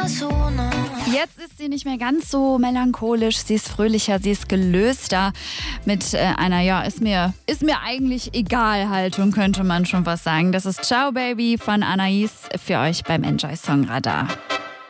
Jetzt ist sie nicht mehr ganz so melancholisch, sie ist fröhlicher, sie ist gelöster mit einer, ja, ist mir eigentlich egal Haltung, könnte man schon was sagen. Das ist Ciao Baby von Anais für euch beim Enjoy Song Radar.